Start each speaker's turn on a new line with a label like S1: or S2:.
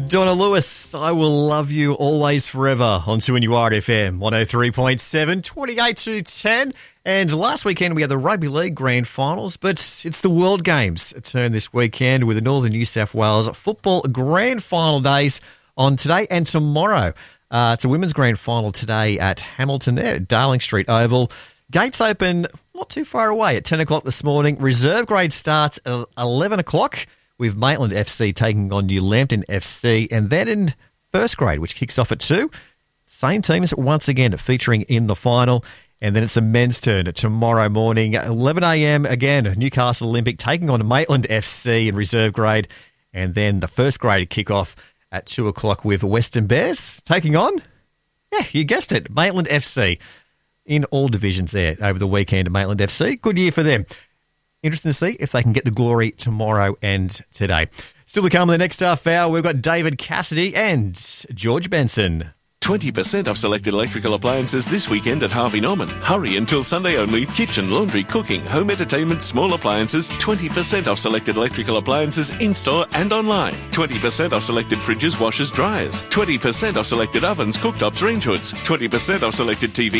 S1: Donna Lewis, I will love you always forever on 2NUR FM 103.7, 28 to 10. And last weekend we had the Rugby League Grand Finals, but it's the World Games turn this weekend with the Northern New South Wales Football Grand Final days on today and tomorrow. It's a women's Grand Final today at Hamilton there at Darling Street Oval. Gates open not too far away at 10 o'clock this morning. Reserve grade starts at 11 o'clock. With Maitland FC taking on New Lambton FC, and then in first grade, which kicks off at 2. Same teams once again featuring in the final, and then it's a men's turn tomorrow morning, 11 a.m. again, Newcastle Olympic taking on Maitland FC in reserve grade, and then the first grade kick-off at 2 o'clock with Western Bears taking on, yeah, you guessed it, Maitland FC in all divisions there over the weekend at Maitland FC. Good year for them. Interesting to see if they can get the glory tomorrow and today. Still to come in the next half hour, we've got David Cassidy and George Benson.
S2: 20% off selected electrical appliances this weekend at Harvey Norman. Hurry until Sunday only. Kitchen, laundry, cooking, home entertainment, small appliances. 20% off selected electrical appliances in-store and online. 20% off selected fridges, washers, dryers. 20% off selected ovens, cooktops, range hoods. 20% off selected TV.